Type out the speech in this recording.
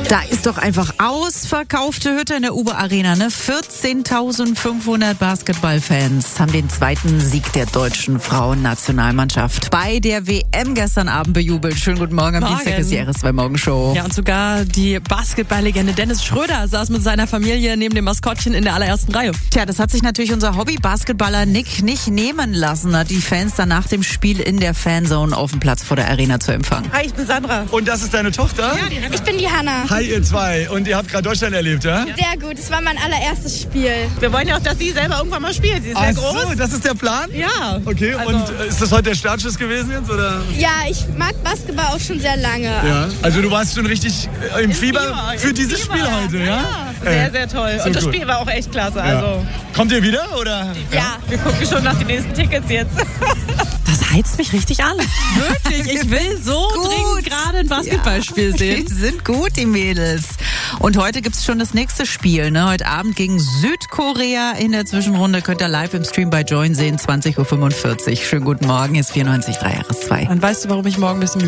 Da ist doch einfach ausverkaufte Hütte in der Uber Arena, ne? 14.500 Basketballfans haben den zweiten Sieg der deutschen Frauennationalmannschaft bei der WM gestern Abend bejubelt. Schönen guten Morgen, am Dienstag ist die RS2 Morgenshow. Ja, und sogar die Basketballlegende Dennis Schröder saß mit seiner Familie neben dem Maskottchen in der allerersten Reihe. Tja, das hat sich natürlich unser Hobby-Basketballer Nick nicht nehmen lassen, hat die Fans dann nach dem Spiel in der Fanzone auf dem Platz vor der Arena zu empfangen. Hi, ich bin Sandra. Und das ist deine Tochter? Ja, die Hanna. Ich bin die Hanna. Hi, ihr zwei. Und ihr habt gerade Deutschland erlebt, ja? Sehr gut, es war mein allererstes Spiel. Wir wollen ja auch, dass sie selber irgendwann mal spielt. Sie ist sehr groß. So, das ist der Plan? Ja. Okay, Also- und ist das heute der Startschuss gewesen jetzt, oder? Ja, ich mag Basketball auch schon sehr lange. Ja. Also du warst schon richtig im Fieber für dieses Fieber. Spiel heute, ja? Sehr, sehr toll. So und das gut. Spiel war auch echt klasse. Ja. Also, Kommt ihr wieder, oder? Ja. wir gucken schon nach den nächsten Tickets jetzt. Das heizt mich richtig an. Wirklich, ich will so dringend gerade ein Basketballspiel sehen. Die sind gut, die Mädels. Und heute gibt's schon das nächste Spiel, ne? Heute Abend gegen Südkorea in der Zwischenrunde. Könnt ihr live im Stream bei Join sehen, 20.45 Uhr. Schönen guten Morgen, hier ist 94.3 RS2. Und weißt du, warum ich morgen ein bisschen